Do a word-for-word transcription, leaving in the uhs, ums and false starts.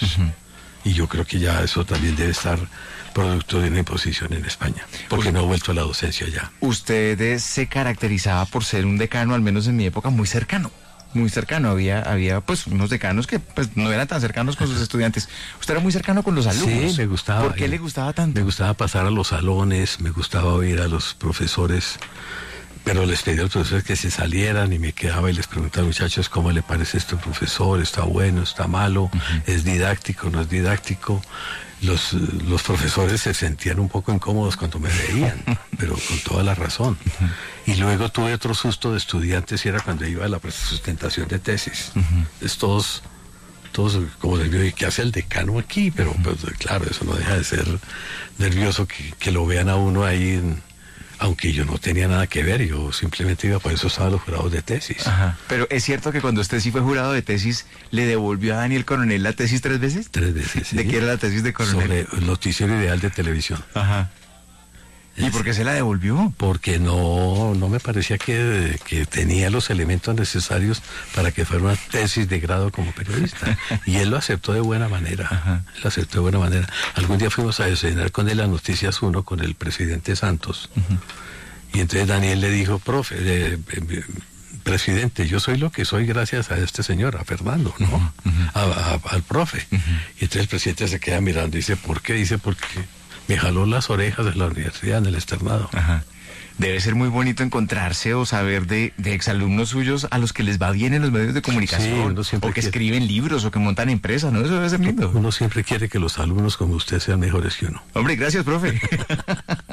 Uh-huh. Y yo creo que ya eso también debe estar producto de una imposición en España, porque no he vuelto a la docencia ya. Usted eh, se caracterizaba por ser un decano, al menos en mi época, muy cercano. Muy cercano, había había pues unos decanos que pues no eran tan cercanos con sus estudiantes. Usted era muy cercano con los alumnos. Sí, me gustaba. ¿Por qué le gustaba tanto? Me gustaba pasar a los salones, me gustaba oír a los profesores, pero les pedía a los profesores que se salieran y me quedaba y les preguntaba, muchachos, ¿cómo le parece esto, profesor? ¿Está bueno? ¿Está malo? Uh-huh. ¿Es didáctico? ¿No es didáctico? Los, los profesores se sentían un poco incómodos cuando me veían, pero con toda la razón. Uh-huh. Y luego tuve otro susto de estudiantes y era cuando iba a la sustentación de tesis. Uh-huh. Es todos, todos como nerviosos, ¿qué hace el decano aquí? Pero uh-huh. pues, claro, eso no deja de ser nervioso que, que lo vean a uno ahí, en, aunque yo no tenía nada que ver, yo simplemente iba, por eso estaban los jurados de tesis. Ajá. Pero es cierto que cuando usted sí fue jurado de tesis, ¿le devolvió a Daniel Coronel la tesis tres veces? Tres veces, sí. ¿De qué era la tesis de Coronel? Sobre el noticiero ideal de televisión. Ajá. ¿Y por qué se la devolvió? Porque no, no me parecía que, que tenía los elementos necesarios para que fuera una tesis de grado como periodista. Y él lo aceptó de buena manera. Ajá. Él lo aceptó de buena manera. Algún día fuimos a desayunar con él a Noticias uno, con el presidente Santos. Uh-huh. Y entonces Daniel le dijo, profe, eh, eh, presidente, yo soy lo que soy gracias a este señor, a Fernando, ¿no? Uh-huh. Uh-huh. A, a, al profe. Uh-huh. Y entonces el presidente se queda mirando y dice, ¿por qué? Dice, porque me jaló las orejas de la universidad en el externado. Ajá. Debe ser muy bonito encontrarse o saber de, de exalumnos suyos a los que les va bien en los medios de comunicación, sí, o que quiere, escriben libros o que montan empresas, ¿no? Eso debe ser lindo. Uno siempre quiere que los alumnos como usted sean mejores que uno. Hombre, gracias, profe.